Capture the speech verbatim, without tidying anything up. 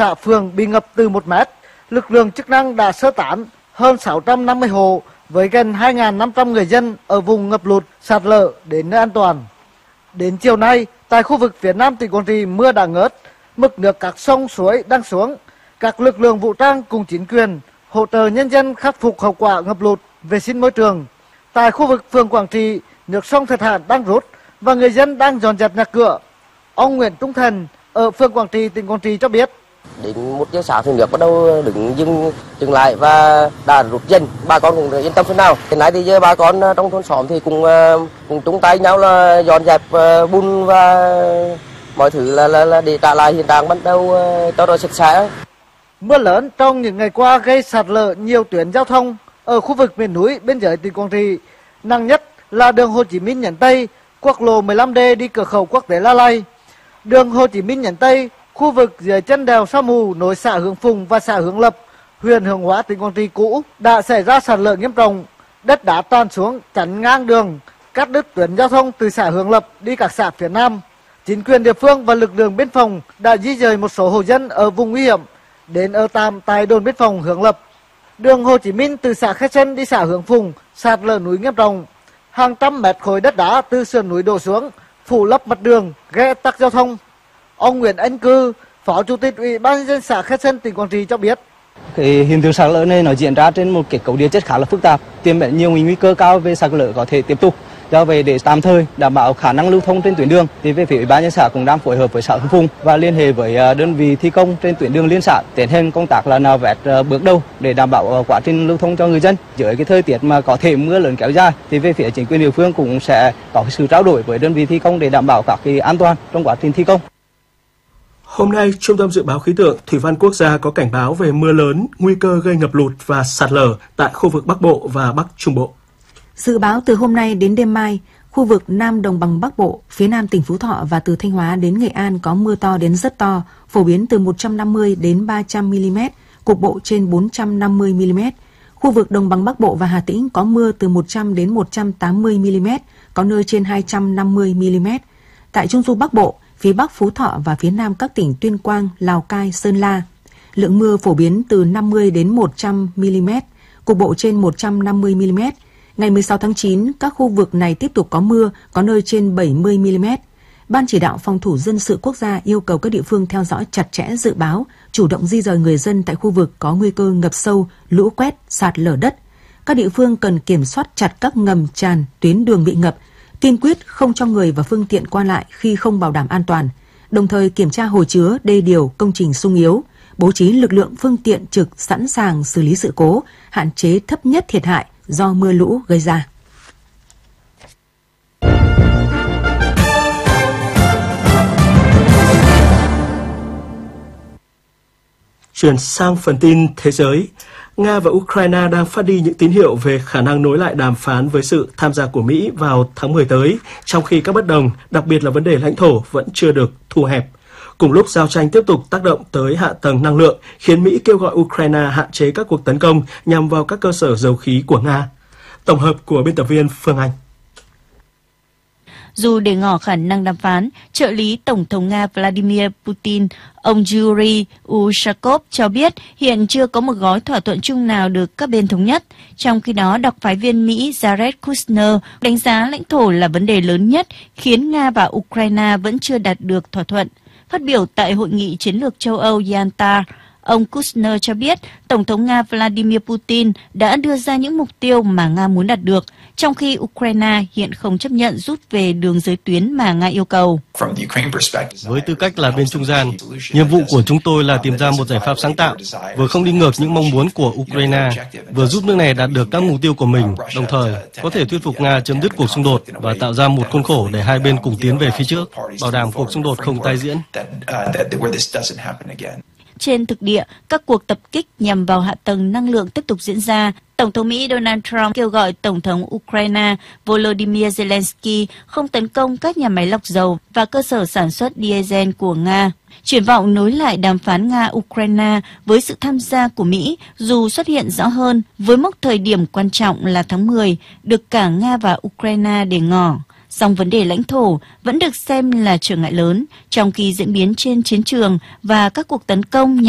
xã phường bị ngập từ một mét. Lực lượng chức năng đã sơ tán hơn sáu trăm năm mươi hộ với gần hai nghìn năm trăm người dân ở vùng ngập lụt, sạt lở đến nơi an toàn. Đến chiều nay, tại khu vực phía Nam tỉnh Quảng Trị mưa đã ngớt, mực nước các sông suối đang xuống. Các lực lượng vũ trang cùng chính quyền hỗ trợ nhân dân khắc phục hậu quả ngập lụt, vệ sinh môi trường. Tại khu vực phường Quảng Trị, nước sông Thạch Hãn đang rút và người dân đang dọn dẹp nhà cửa. Ông Nguyễn Trung Thành ở phường Quảng Trị, tỉnh Quảng Trị cho biết. Đến một giờ sáng thì nước bắt đầu đứng dừng dừng lại và đã rút dần, bà con cũng yên tâm phần nào. Hiện nay thì giờ bà con trong thôn xóm thì cũng cũng chung tay nhau là dọn dẹp bùn và mọi thứ là là, là để trả lại hiện trạng ban đầu cho nó sạch sẽ. Mưa lớn trong những ngày qua gây sạt lở nhiều tuyến giao thông ở khu vực miền núi biên giới tỉnh Quảng Trị. Nặng nhất là đường Hồ Chí Minh nhánh Tây, quốc lộ mười lăm D đi cửa khẩu quốc tế La Lai. Đường Hồ Chí Minh nhánh Tây, khu vực dưới chân đèo Sa Mù nối xã Hướng Phùng và xã Hướng Lập, huyện Hướng Hóa, tỉnh Quảng Trị cũ đã xảy ra sạt lở nghiêm trọng, đất đá tràn xuống chắn ngang đường, cắt đứt tuyến giao thông từ xã Hướng Lập đi các xã phía Nam. Chính quyền địa phương và lực lượng biên phòng đã di dời một số hộ dân ở vùng nguy hiểm đến ở tạm tại đồn biên phòng Hướng Lập. Đường Hồ Chí Minh từ xã Khe Sân đi xã Hướng Phùng sạt lở núi nghiêm trọng, hàng trăm mét khối đất đá từ sườn núi đổ xuống phủ lấp mặt đường, gây tắc giao thông. Ông Nguyễn Anh Cư, Phó Chủ tịch Ủy ban nhân dân xã Khe Sân, tỉnh Quảng Trị cho biết. Cái hiện tượng sạt lở này nó diễn ra trên một kết cấu địa chất khá là phức tạp, tiềm ẩn nhiều nguy cơ cao về sạt lở có thể tiếp tục. Do vậy để tạm thời đảm bảo khả năng lưu thông trên tuyến đường, thì về phía Ủy ban nhân xã cũng đang phối hợp với xã Hướng Phùng và liên hệ với đơn vị thi công trên tuyến đường liên xã tiến hành công tác là nạo vét bước đầu để đảm bảo quá trình lưu thông cho người dân. Dưới cái thời tiết mà có thể mưa lớn kéo dài, thì về phía chính quyền địa phương cũng sẽ có sự trao đổi với đơn vị thi công để đảm bảo các cái an toàn trong quá trình thi công. Hôm nay, Trung tâm Dự báo Khí tượng Thủy văn Quốc gia có cảnh báo về mưa lớn, nguy cơ gây ngập lụt và sạt lở tại khu vực Bắc Bộ và Bắc Trung Bộ. Dự báo từ hôm nay đến đêm mai, khu vực Nam Đồng bằng Bắc Bộ, phía Nam tỉnh Phú Thọ và từ Thanh Hóa đến Nghệ An có mưa to đến rất to, phổ biến từ một trăm năm mươi đến ba trăm mi-li-mét, cục bộ trên bốn trăm năm mươi mi-li-mét. Khu vực Đồng bằng Bắc Bộ và Hà Tĩnh có mưa từ một trăm đến một trăm tám mươi mi-li-mét, có nơi trên hai trăm năm mươi mi-li-mét. Tại Trung du Bắc Bộ, phía Bắc Phú Thọ và phía Nam các tỉnh Tuyên Quang, Lào Cai, Sơn La, lượng mưa phổ biến từ năm mươi đến một trăm mi-li-mét, cục bộ trên một trăm năm mươi mi-li-mét. Ngày mười sáu tháng chín, các khu vực này tiếp tục có mưa, có nơi trên bảy mươi mi-li-mét. Ban chỉ đạo phòng thủ dân sự quốc gia yêu cầu các địa phương theo dõi chặt chẽ dự báo, chủ động di dời người dân tại khu vực có nguy cơ ngập sâu, lũ quét, sạt lở đất. Các địa phương cần kiểm soát chặt các ngầm tràn, tuyến đường bị ngập, kiên quyết không cho người và phương tiện qua lại khi không bảo đảm an toàn, đồng thời kiểm tra hồ chứa, đê điều, công trình sung yếu, bố trí lực lượng phương tiện trực sẵn sàng xử lý sự cố, hạn chế thấp nhất thiệt hại do mưa lũ gây ra. Chuyển sang phần tin thế giới, Nga và Ukraine đang phát đi những tín hiệu về khả năng nối lại đàm phán với sự tham gia của Mỹ vào tháng mười tới, trong khi các bất đồng, đặc biệt là vấn đề lãnh thổ, vẫn chưa được thu hẹp. Cùng lúc giao tranh tiếp tục tác động tới hạ tầng năng lượng, khiến Mỹ kêu gọi Ukraine hạn chế các cuộc tấn công nhằm vào các cơ sở dầu khí của Nga. Tổng hợp của biên tập viên Phương Anh. Dù để ngỏ khả năng đàm phán, trợ lý Tổng thống Nga Vladimir Putin, ông Yuri Ushakov cho biết hiện chưa có một gói thỏa thuận chung nào được các bên thống nhất. Trong khi đó, đặc phái viên Mỹ Jared Kushner đánh giá lãnh thổ là vấn đề lớn nhất, khiến Nga và Ukraine vẫn chưa đạt được thỏa thuận. Phát biểu tại Hội nghị Chiến lược châu Âu Yalta, ông Kushner cho biết Tổng thống Nga Vladimir Putin đã đưa ra những mục tiêu mà Nga muốn đạt được, trong khi Ukraine hiện không chấp nhận rút về đường giới tuyến mà Nga yêu cầu. Với tư cách là bên trung gian, nhiệm vụ của chúng tôi là tìm ra một giải pháp sáng tạo, vừa không đi ngược những mong muốn của Ukraine, vừa giúp nước này đạt được các mục tiêu của mình, đồng thời có thể thuyết phục Nga chấm dứt cuộc xung đột và tạo ra một khuôn khổ để hai bên cùng tiến về phía trước, bảo đảm cuộc xung đột không tái diễn. Trên thực địa, các cuộc tập kích nhằm vào hạ tầng năng lượng tiếp tục diễn ra. Tổng thống Mỹ Donald Trump kêu gọi Tổng thống Ukraine Volodymyr Zelensky không tấn công các nhà máy lọc dầu và cơ sở sản xuất diesel của Nga. Triển vọng nối lại đàm phán Nga-Ukraine với sự tham gia của Mỹ dù xuất hiện rõ hơn với mốc thời điểm quan trọng là tháng mười, được cả Nga và Ukraine để ngỏ. Song vấn đề lãnh thổ vẫn được xem là trở ngại lớn, trong khi diễn biến trên chiến trường và các cuộc tấn công